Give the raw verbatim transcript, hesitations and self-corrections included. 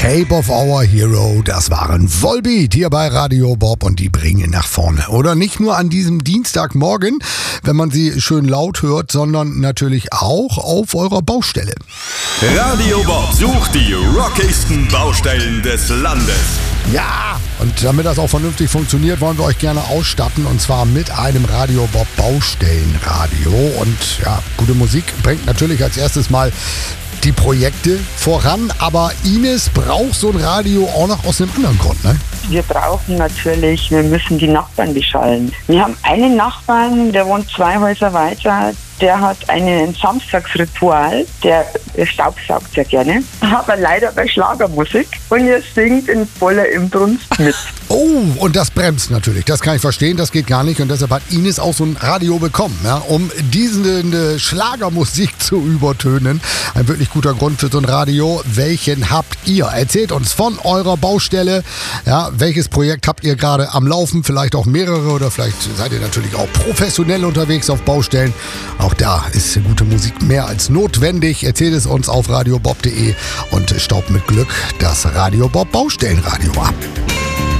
Shape of Our Hero, das waren Volbeat hier bei Radio Bob und die bringen nach vorne. Oder nicht nur an diesem Dienstagmorgen, wenn man sie schön laut hört, sondern natürlich auch auf eurer Baustelle. Radio Bob sucht die rockigsten Baustellen des Landes. Ja, und damit das auch vernünftig funktioniert, wollen wir euch gerne ausstatten und zwar mit einem Radio Bob Baustellenradio. Und ja, gute Musik bringt natürlich als erstes mal die Projekte voran, aber Ines braucht so ein Radio auch noch aus einem anderen Grund, ne? Wir brauchen natürlich, wir müssen die Nachbarn beschallen. Wir haben einen Nachbarn, der wohnt zwei Häuser weiter, der hat ein Samstagsritual, der staubsaugt sehr gerne, aber leider bei Schlagermusik und er singt in voller Inbrunst mit. Oh, und das bremst natürlich, das kann ich verstehen, das geht gar nicht und deshalb hat Ines auch so ein Radio bekommen, ja, um diese Schlagermusik zu übertönen. Ein wirklich guter Grund für so ein Radio. Welchen habt ihr? Erzählt uns von eurer Baustelle, ja, welches Projekt habt ihr gerade am Laufen, vielleicht auch mehrere oder vielleicht seid ihr natürlich auch professionell unterwegs auf Baustellen. Auch da ist gute Musik mehr als notwendig. Erzählt es uns auf radiobob punkt de und staubt mit Glück das Radio Bob Baustellenradio ab.